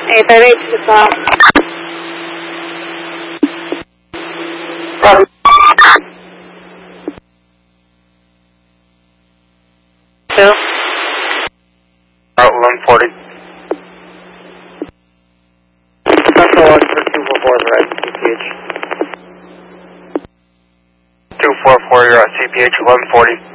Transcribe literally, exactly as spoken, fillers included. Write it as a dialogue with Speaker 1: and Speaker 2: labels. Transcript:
Speaker 1: eight five eight to the top.
Speaker 2: Roger.
Speaker 1: Two.
Speaker 2: Route eleven forty. Central one for two four four, right, C P H. two four four, you're at C P H eleven forty.